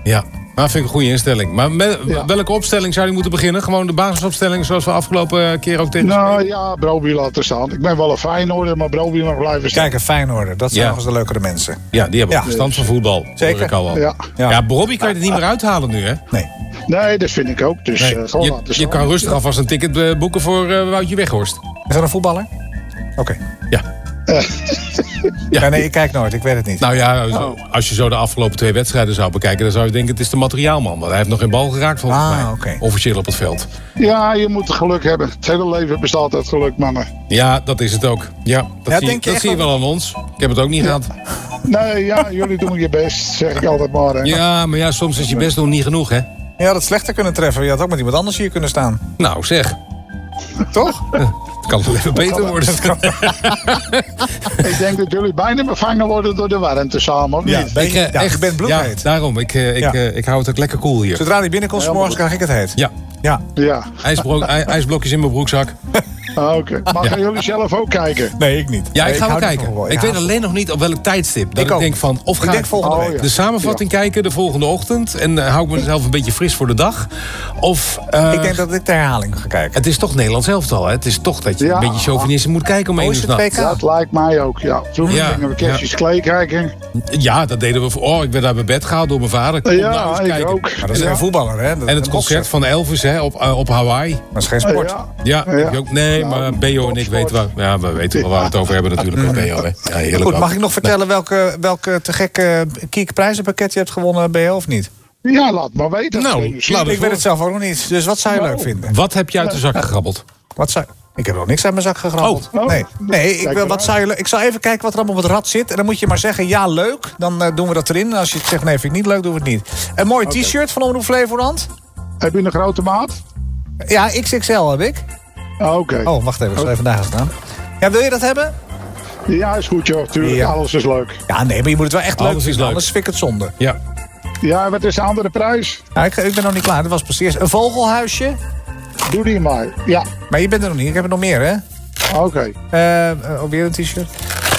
Ja, dat vind ik een goede instelling. Maar met welke opstelling zou hij moeten beginnen? Gewoon de basisopstelling zoals we afgelopen keer ook tegen Nou ja, Brobbey laten staan. Ik ben wel een Feyenoorder, maar Brobbey mag blijven staan. Kijk, een Feyenoorder. Dat zijn nog eens de leukere mensen. Ja, die hebben ook verstand van voetbal. Zeker. Ik al. Ja, Brobbey kan je er niet meer uithalen nu, hè? Nee, dat vind ik ook. Dus je kan rustig alvast een ticket boeken voor Woutje Weghorst. Is dat een voetballer? Oké. Ja. Ja, nee, ik kijk nooit. Ik weet het niet. Nou ja, als je zo de afgelopen 2 wedstrijden zou bekijken, dan zou je denken, het is de materiaalman. Want hij heeft nog geen bal geraakt volgens mij. Officieel op het veld. Ja, je moet geluk hebben. Het hele leven bestaat uit geluk, mannen. Ja, dat is het ook. Ja, dat zie je wel aan ons. Ik heb het ook niet gehad. Nee, ja, jullie doen je best, zeg ik altijd maar. Hè. Ja, maar soms is je best doen niet genoeg, hè? Je had het slechter kunnen treffen. Je had ook met iemand anders hier kunnen staan. Nou, zeg. Toch? Het kan wel even beter worden. Ik denk dat jullie bijna bevangen worden door de warmte samen, of niet? Ik ben bloedheet. Ja, daarom. Ik hou het ook lekker koel hier. Zodra die binnenkomt, 's morgens krijg ik het heet. Ja. IJsblokjes in mijn broekzak. Oké. Maar gaan jullie zelf ook kijken? Nee, ik niet. Ja, ik ga wel kijken. Ik weet alleen nog niet op welk tijdstip. Dat ik denk van, of ga ik volgende week de samenvatting kijken de volgende ochtend. En hou ik mezelf een beetje fris voor de dag. Of ik denk dat ik de herhaling ga kijken. Het is toch Nederlands elftal, hè? Het is toch dat je een beetje chauvinistisch moet kijken om 1 uur 's nachts. Dat lijkt mij ook, ja. Vroeger gingen we Cassius Clay kijken. Ja, dat deden we. Ik werd uit mijn bed gehaald door mijn vader. Kom nou eens kijken. Ook. Maar dat is geen voetballer, hè? En het concert van Elvis, hè, op Hawaii. Dat is geen sport. Ik ook. Nee, maar Beo en ik weten waar. Ja, we weten wel waar we het over hebben natuurlijk met Beo. Hè. Ja, heerlijk. Goed, mag ik nog vertellen welke te gekke Kiek-prijzenpakket je hebt gewonnen, Beo, of niet? Ja, laat maar weten. Nou, ik weet het zelf ook nog niet. Dus wat zou je leuk vinden? Wat heb je uit de zak gegrabbeld? Ik heb nog niks uit mijn zak gegrabbeld. Ik zal even kijken wat er allemaal op het rad zit. En dan moet je maar zeggen, ja, leuk. Dan doen we dat erin. En als je zegt, nee, vind ik niet leuk, doen we het niet. Een mooi t-shirt van Omroep Flevoland. Heb je een grote maat? Ja, XXL heb ik. Oké. Oh, wacht even. Ik zal even daar gaan staan. Ja, wil je dat hebben? Ja, is goed, joh. Tuurlijk, Ja. Alles is leuk. Ja, nee, maar je moet het wel echt leuk vinden. leuk. Anders vind ik het zonde. Ja. Ja, wat is de andere prijs? Nou, ik ben nog niet klaar. Dat was precies een vogelhuisje. Doe die maar. Ja. Maar je bent er nog niet. Ik heb er nog meer, hè? Oké. Ook weer een t-shirt.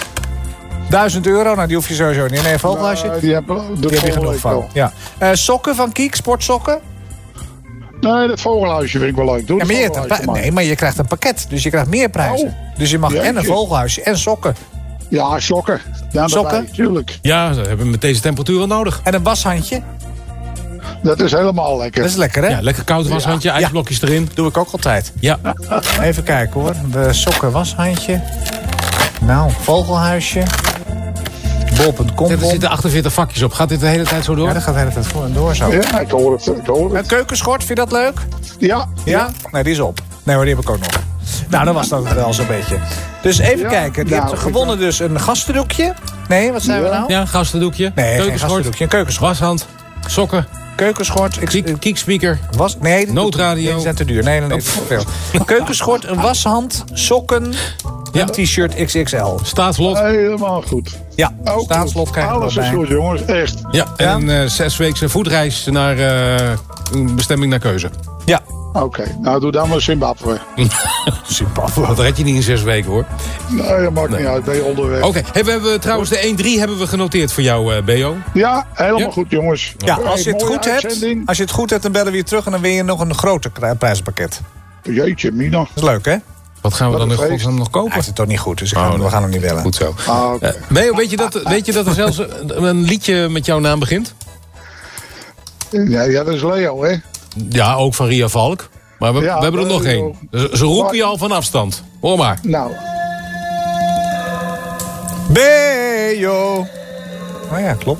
€1000. Nou, die hoef je sowieso niet. Nee, een vogelhuisje. Die heb je genoeg van. Ja. Sokken van Kiek, sportsokken. Nee, dat vogelhuisje vind ik wel leuk. Doe maar je krijgt een pakket. Dus je krijgt meer prijzen. Dus je mag en een vogelhuisje en sokken. Ja, sokken. Sokken? Tuurlijk. Ja, dat hebben we met deze temperatuur wel nodig. En een washandje. Dat is helemaal lekker. Dat is lekker, hè? Ja, lekker koud washandje, ijsblokjes erin. Doe ik ook altijd. Ja. Even kijken, hoor. De sokken, washandje. Nou, vogelhuisje. Bol.com. Er zitten 48 vakjes op. Gaat dit de hele tijd zo door? Ja, dat gaat de hele tijd voor en door zo. Ja, ik hoor het. Een keukenschort, vind je dat leuk? Ja. Ja? Nee, die is op. Nee, maar die heb ik ook nog. Nou, dan was dat wel zo'n beetje. Dus even kijken. Je hebt gewonnen dus een gastendoekje. Nee, wat zijn we nou? Ja, gastendoekje. Nee, geen gastendoekje. Een keukenschort. Washand. Sokken. Keukenschort. Kickspeaker. Nee, noodradio. Die zijn te duur. Nee, te veel. Keukenschort, een washand, sokken, een t-shirt XXL. Staatslot. Helemaal goed. Ja, staatslot krijgen we alles erbij. is goed, jongens. Echt. Ja, en een 6-weekse voetreis naar een bestemming naar keuze. Ja. Oké, nou doe dan maar Zimbabwe. Zimbabwe, dat red je niet in 6 weken, hoor. Nee, dat maakt niet uit. Ben je onderweg. Oké, we hebben trouwens de 1-3 hebben we genoteerd voor jou, Beo. Ja, helemaal goed, jongens. Ja, als je het goed hebt, dan bellen we je terug en dan win je nog een groter prijzenpakket. Jeetje, Mina. Dat is leuk, hè? Wat gaan we dan in godsnaam nog kopen? Hij is het toch niet goed, dus we gaan hem niet bellen. Goed zo. Okay. Beo, weet je dat er zelfs een liedje met jouw naam begint? Ja, dat is Leo, hè? Ja, ook van Ria Valk. Maar we hebben er nog één. Ze roepen je al van afstand. Hoor maar. Nou. Beo. Oh ja, klopt.